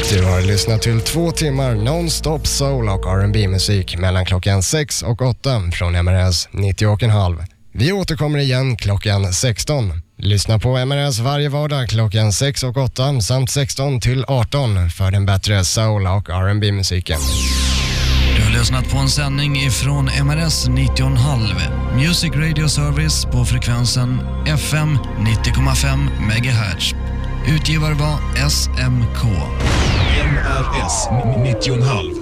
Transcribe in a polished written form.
Du har lyssnat till 2 timmar non-stop soul och R&B-musik mellan klockan 6 och 8 från MRS 90,5. Vi återkommer igen klockan 16. Lyssna på MRS varje vardag klockan 6 och 8 samt 16 till 18 för den bättre soul och R&B-musiken. Du har lyssnat på en sändning ifrån MRS 90,5 Music Radio Service på frekvensen FM 90,5 MHz. Utgivare var SMK. MRS 90,5.